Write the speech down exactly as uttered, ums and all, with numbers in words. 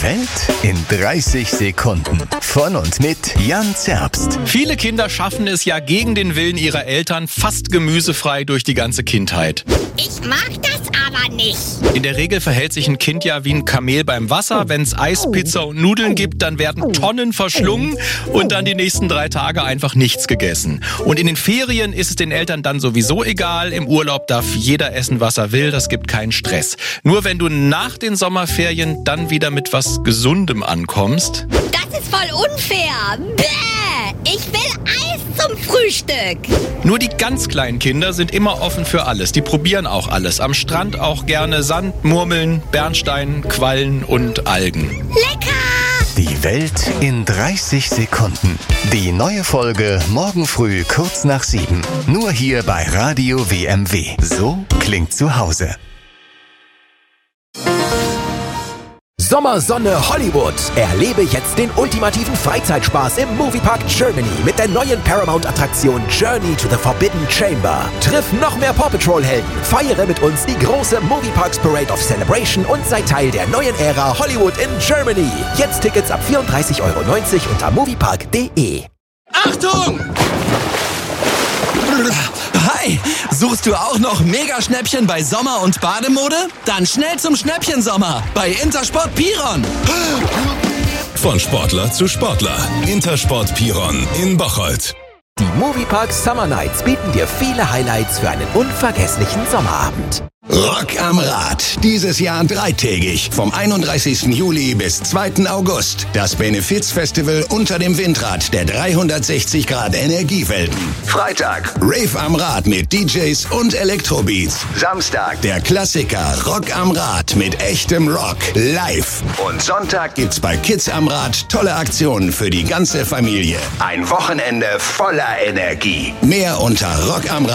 Welt in dreißig Sekunden. Von und mit Jan Zerbst. Viele Kinder schaffen es ja gegen den Willen ihrer Eltern fast gemüsefrei durch die ganze Kindheit. Ich mag das aber nicht. In der Regel verhält sich ein Kind ja wie ein Kamel beim Wasser. Wenn es Eis, Pizza und Nudeln gibt, dann werden Tonnen verschlungen und dann die nächsten drei Tage einfach nichts gegessen. Und in den Ferien ist es den Eltern dann sowieso egal. Im Urlaub darf jeder essen, was er will. Das gibt keinen Stress. Nur wenn du nach den Sommerferien dann wieder mit was Gesundem ankommst. Das ist voll unfair. Bäh! Ich will Eis zum Frühstück. Nur die ganz kleinen Kinder sind immer offen für alles. Die probieren auch alles. Am Strand auch gerne Sand, Murmeln, Bernstein, Quallen und Algen. Lecker! Die Welt in dreißig Sekunden. Die neue Folge morgen früh kurz nach sieben. Nur hier bei Radio W M W. So klingt zu Hause. Sommersonne Hollywood. Erlebe jetzt den ultimativen Freizeitspaß im Moviepark Germany mit der neuen Paramount-Attraktion Journey to the Forbidden Chamber. Triff noch mehr Paw Patrol-Helden, feiere mit uns die große Movieparks Parade of Celebration und sei Teil der neuen Ära Hollywood in Germany. Jetzt Tickets ab vierunddreißig Euro neunzig unter moviepark punkt de. Achtung! Hi! Suchst du auch noch Mega-Schnäppchen bei Sommer- und Bademode? Dann schnell zum Schnäppchensommer bei Intersport Piron. Von Sportler zu Sportler. Intersport Piron in Bocholt. Die Moviepark Summer Nights bieten dir viele Highlights für einen unvergesslichen Sommerabend. Rock am Rad. Dieses Jahr dreitägig. Vom einunddreißigsten Juli bis zweiten August. Das Benefizfestival unter dem Windrad der dreihundertsechzig Grad Energiewelten. Freitag Rave am Rad mit D Js und Elektrobeats. Samstag der Klassiker Rock am Rad mit echtem Rock live. Und Sonntag gibt's bei Kids am Rad tolle Aktionen für die ganze Familie. Ein Wochenende voller Energie. Mehr unter rock am rad